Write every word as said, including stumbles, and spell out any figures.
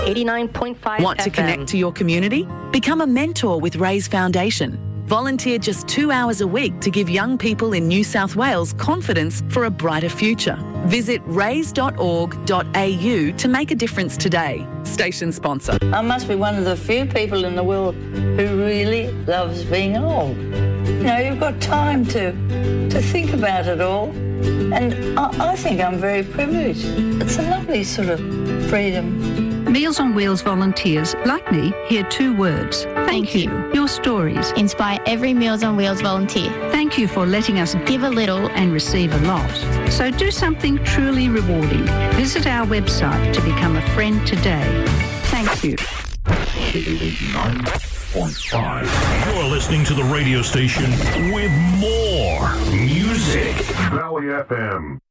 eighty-nine point five Want to F M. connect to your community? Become a mentor with Raise Foundation. Volunteer just two hours a week to give young people in New South Wales confidence for a brighter future. Visit raise dot org dot a u to make a difference today. Station sponsor. I must be one of the few people in the world who really loves being old. You know, you've got time to to think about it all. And I, I think I'm very privileged. It's a lovely sort of freedom. Meals on Wheels volunteers, like me, hear two words. Thank, Thank you. you. Your stories Inspire every Meals on Wheels volunteer. Thank you for letting us Give a little. and receive a lot. So do something truly rewarding. Visit our website to become a friend today. Thank you. eighty-nine point five. You're listening to the radio station with more music. Valley F M.